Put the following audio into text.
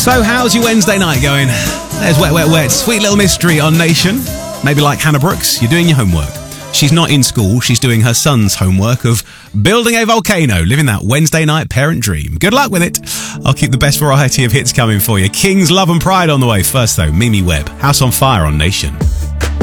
So how's your Wednesday night going? There's Wet, Wet, Wet, Sweet Little Mystery on Nation. Maybe like Hannah Brooks, you're doing your homework. She's not in school, she's doing her son's homework of building a volcano, living that Wednesday night parent dream. Good luck with it. I'll keep the best variety of hits coming for you. King's Love and Pride on the way. First though, Mimi Webb, House on Fire on Nation.